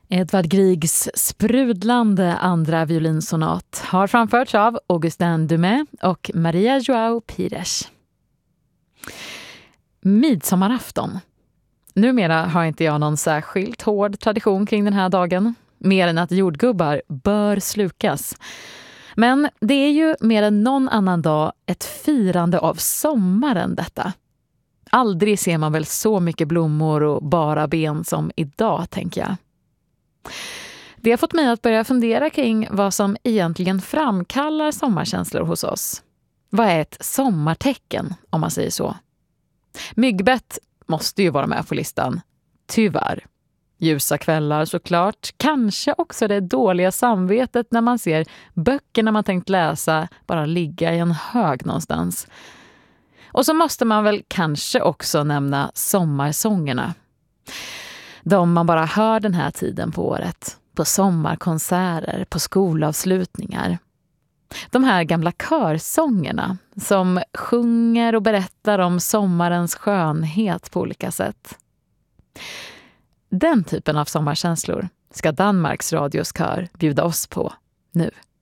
Edvard Griegs sprudlande andra violinsonat har framförts av Augustin Dumais och Maria João Pires. Midsommarafton. Numera har inte jag någon särskilt hård tradition kring den här dagen, mer än att jordgubbar bör slukas. Men det är ju mer än någon annan dag ett firande av sommaren detta. Aldrig ser man väl så mycket blommor och bara ben som idag, tänker jag. Det har fått mig att börja fundera kring vad som egentligen framkallar sommarkänslor hos oss. Vad är ett sommartecken, om man säger så? Myggbett måste ju vara med på listan. Tyvärr. Ljusa kvällar såklart. Kanske också det dåliga samvetet när man ser böckerna man tänkt läsa bara ligga i en hög någonstans. Och så måste man väl kanske också nämna sommarsångerna. De man bara hör den här tiden på året. På sommarkonserter, på skolavslutningar. De här gamla körsångerna som sjunger och berättar om sommarens skönhet på olika sätt. Den typen av sommarkänslor ska Danmarks radios kör bjuda oss på nu.